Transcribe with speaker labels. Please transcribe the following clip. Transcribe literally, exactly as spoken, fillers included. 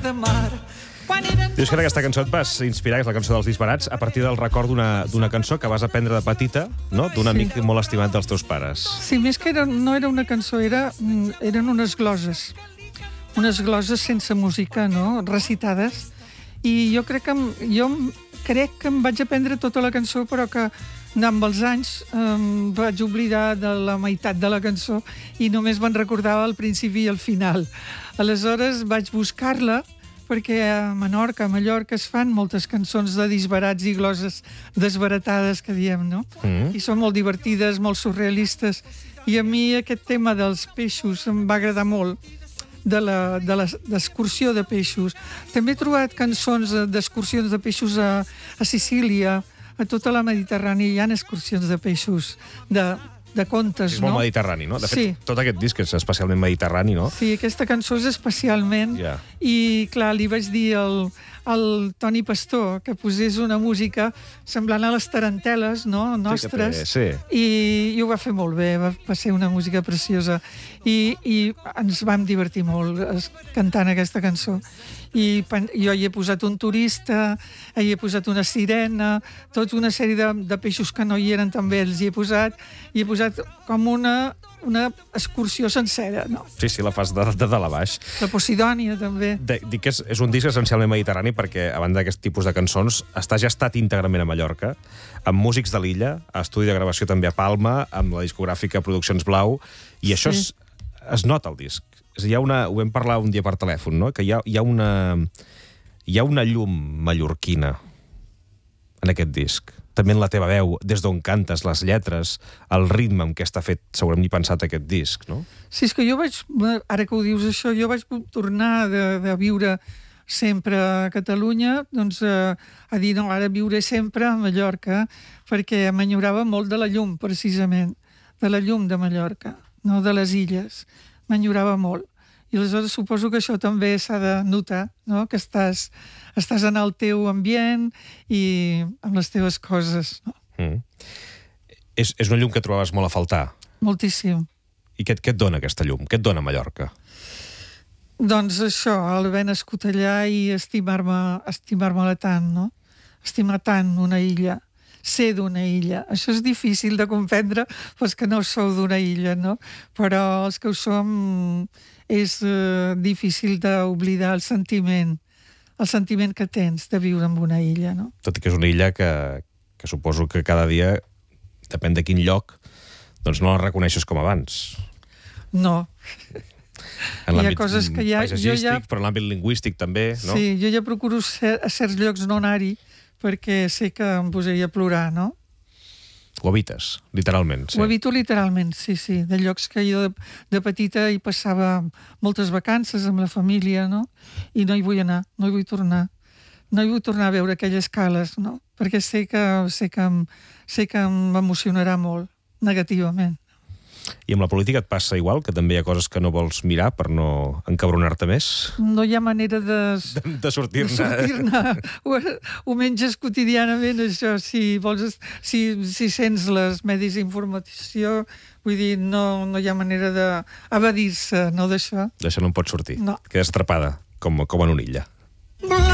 Speaker 1: de mar.
Speaker 2: Dius que aquesta cançó et vas inspirar, que és la cançó dels Disbarats, a partir del record d'una cançó que vas aprendre de petita, no? D'un amic
Speaker 3: Sí.
Speaker 2: molt estimat dels teus pares.
Speaker 3: Sí, més que era, no era una cançó, era, eren unes gloses. Unes gloses sense música, no? Recitades. I jo crec que, em- jo em- crec que em vaig aprendre tota la cançó, però que amb els anys em vaig oblidar de la meitat de la cançó i només me'n recordava el principi i el final. Aleshores vaig buscar-la, perquè a Menorca, a Mallorca, es fan moltes cançons de disbarats i gloses desbaratades, que diem, no?
Speaker 2: Mm.
Speaker 3: I són molt divertides, molt surrealistes. I a mi aquest tema dels peixos em va agradar molt, de la- de les- d'excursió de peixos. També he trobat cançons eh, d'excursions de peixos a, a Sicília, a tota la Mediterrània hi ha excursions de peixos, de, de contes,
Speaker 2: És
Speaker 3: no?
Speaker 2: molt mediterrani, no? De fet,
Speaker 3: Sí.
Speaker 2: tot aquest disc és especialment mediterrani, no?
Speaker 3: Sí, aquesta cançó és especialment.
Speaker 2: Ja.
Speaker 3: I, clar, li vaig dir al, al Toni Pastor que posés una música semblant a les tarantel·les, no?, nostres.
Speaker 2: té, sí.
Speaker 3: I, I ho va fer molt bé, va, va ser una música preciosa. I, i ens vam divertir molt es- cantant aquesta cançó. I pen- jo hi he posat un turista, hi he posat una sirena, tota una sèrie de, de peixos que no hi eren també els hi he posat, i he posat com una, una excursió sencera, no?
Speaker 2: Sí, sí, la fas de, de dalt a baix.
Speaker 3: La Posidònia, també.
Speaker 2: De, dic que és, és un disc essencialment mediterrani perquè, a banda d'aquest tipus de cançons, està gestat íntegrament a Mallorca, amb músics de l'illa, a estudi de gravació també a Palma, amb la discogràfica Produccions Blau, i això
Speaker 3: Sí.
Speaker 2: es, es nota al disc. És a dir, hi ha una, ho vam parlar un dia per telèfon, no? Que hi ha, hi ha, una, hi ha una llum mallorquina en aquest disc. També en la teva veu, des d'on cantes, les lletres, el ritme amb què està fet, segurament, i pensat aquest disc, no?
Speaker 3: Sí, és que jo vaig, ara que ho dius això, jo vaig tornar de, de viure sempre a Catalunya, doncs eh, a dir, no, ara viuré sempre a Mallorca, perquè m'enyorava molt de la llum, precisament, de la llum de Mallorca, no de les illes. M'enyorava molt. I aleshores suposo que això també s'ha de notar, no?, que estàs, estàs en el teu ambient i amb les teves coses, no?
Speaker 2: Mm. És, és una llum que trobaves molt a faltar.
Speaker 3: Moltíssim.
Speaker 2: I què, què et dona aquesta llum? Què et dona Mallorca?
Speaker 3: Doncs això, haver nascut allà i estimar-me estimar-me-la tant, no? Estimar tant una illa, ser d'una illa. Això és difícil de comprendre pels que no sou d'una illa, no? Però els que ho som és eh, difícil d'oblidar el sentiment, el sentiment que tens de viure en una illa, no?
Speaker 2: Tot i que és una illa que, que suposo que cada dia, depèn de quin lloc, doncs no la reconeixes com abans.
Speaker 3: No.
Speaker 2: En
Speaker 3: Hi ha
Speaker 2: l'àmbit
Speaker 3: coses que ja- jo
Speaker 2: paisatgístic,
Speaker 3: ja-
Speaker 2: però en l'àmbit lingüístic també, no?
Speaker 3: Sí, jo ja procuro ser, a certs llocs no anar-hi perquè sé que em posaria a plorar, no?
Speaker 2: Ho evites, literalment. Sí.
Speaker 3: Ho evito literalment, sí, sí. De llocs que jo de, de petita hi passava moltes vacances amb la família, no? I no hi vull anar, no hi vull tornar. No hi vull tornar a veure aquelles cales, no? Perquè sé que, sé que, em, sé que m'emocionarà molt, negativament.
Speaker 2: I amb la política et passa igual, que també hi ha coses que no vols mirar per no encabronar-te més?
Speaker 3: No hi ha manera de...
Speaker 2: De, de
Speaker 3: de
Speaker 2: sortir-ne.
Speaker 3: sortir-ne. Ho, ho menges quotidianament, això. Si, vols, es- si, si sents les medis d'informació, vull dir, no, no hi ha manera d'evadir-se, no, d'això.
Speaker 2: D'això no en pots sortir.
Speaker 3: No.
Speaker 2: Quedes atrapada, com, com en una illa.
Speaker 1: Blanc